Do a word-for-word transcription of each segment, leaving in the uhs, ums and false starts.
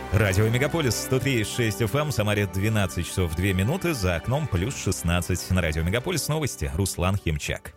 Радио Мегаполис сто три и шесть эф эм, Самаре двенадцать часов две минуты, за окном плюс шестнадцать. На Радио Мегаполис новости. Руслан Химчак.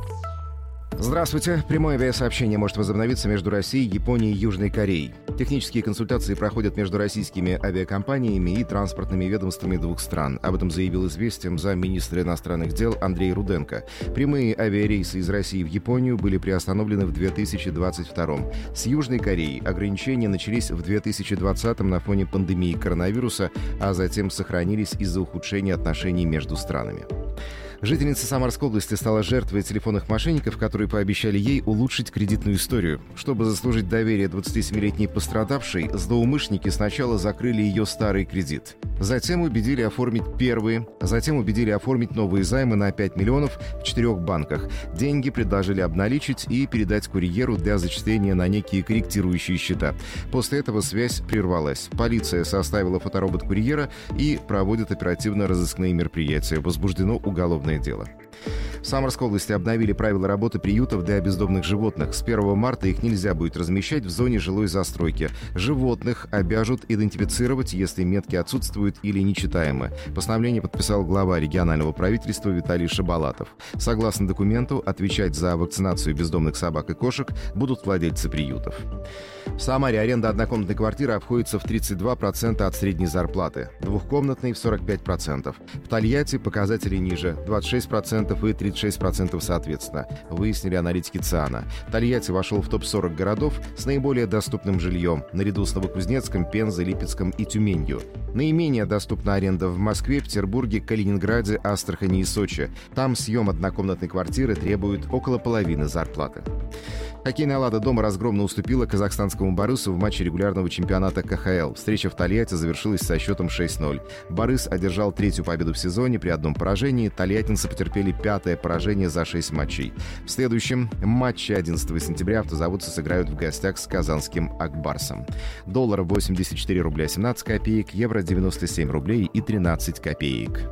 Здравствуйте. Прямое авиасообщение может возобновиться между Россией, Японией и Южной Кореей. Технические консультации проходят между российскими авиакомпаниями и транспортными ведомствами двух стран. Об этом заявил «Известиям» замминистра иностранных дел Андрей Руденко. Прямые авиарейсы из России в Японию были приостановлены в две тысячи двадцать втором. С Южной Кореей ограничения начались в две тысячи двадцатом на фоне пандемии коронавируса, а затем сохранились из-за ухудшения отношений между странами. Жительница Самарской области стала жертвой телефонных мошенников, которые пообещали ей улучшить кредитную историю. Чтобы заслужить доверие двадцатисемилетней пострадавшей, злоумышленники сначала закрыли ее старый кредит. Затем убедили оформить первые, затем убедили оформить новые займы на пять миллионов в четырех банках. Деньги предложили обналичить и передать курьеру для зачисления на некие корректирующие счета. После этого связь прервалась. Полиция составила фоторобот курьера и проводит оперативно-розыскные мероприятия. Возбуждено уголовное дело. В Самарской области обновили правила работы приютов для бездомных животных. С первого марта их нельзя будет размещать в зоне жилой застройки. Животных обяжут идентифицировать, если метки отсутствуют или нечитаемы. Постановление подписал глава регионального правительства Виталий Шабалатов. Согласно документу, отвечать за вакцинацию бездомных собак и кошек будут владельцы приютов. В Самаре аренда однокомнатной квартиры обходится в тридцать два процента от средней зарплаты, двухкомнатной — в сорок пять процентов. В Тольятти показатели ниже — двадцать шесть процентов и тридцать шесть процентов соответственно, выяснили аналитики ЦИАНа. Тольятти вошел в топ сорок городов с наиболее доступным жильем, наряду с Новокузнецком, Пензой, Липецком и Тюменью. Наименее доступна аренда в Москве, Петербурге, Калининграде, Астрахани и Сочи. Там съем однокомнатной квартиры требует около половины зарплаты. Хоккейная «Лада» дома разгромно уступила казахстанскому «Барысу» в матче регулярного чемпионата ка ха эл. Встреча в Тольятти завершилась со счетом шесть ноль. «Барыс» одержал третью победу в сезоне при одном поражении. Тольяттинцы потерпели пятое поражение за шесть матчей. В следующем матче одиннадцатого сентября автозаводцы сыграют в гостях с казанским «Акбарсом». Доллар восемьдесят четыре рубля семнадцать копеек, евро девяносто семь рублей и тринадцать копеек.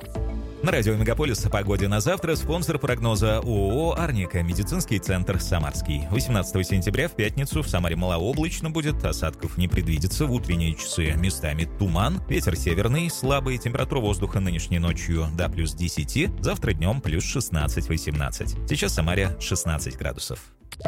На Радио Мегаполис о погоде на завтра спонсор прогноза ООО «Арника», медицинский центр «Самарский». восемнадцатого сентября в пятницу в Самаре малооблачно будет, осадков не предвидится, в утренние часы местами туман, ветер северный, слабый, температура воздуха нынешней ночью до плюс десять, завтра днем плюс шестнадцать-восемнадцать. Сейчас в Самаре шестнадцать градусов.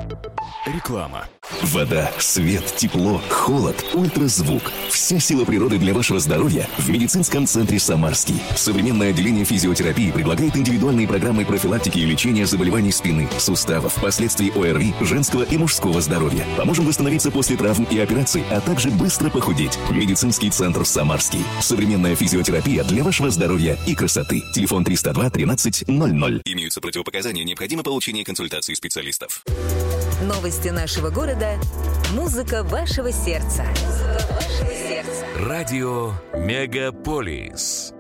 Реклама. Вода, свет, тепло, холод, ультразвук. Вся сила природы для вашего здоровья в медицинском центре «Самарский». Современное отделение физиотерапии предлагает индивидуальные программы профилактики и лечения заболеваний спины, суставов, последствий о эр ви, женского и мужского здоровья. Поможем восстановиться после травм и операций, а также быстро похудеть. Медицинский центр «Самарский». Современная физиотерапия для вашего здоровья и красоты. Телефон триста два тринадцать ноль ноль. Имеются противопоказания, необходимо получение консультации специалистов. Новости нашего города. Музыка вашего сердца. Музыка вашего сердца. Радио Мегаполис.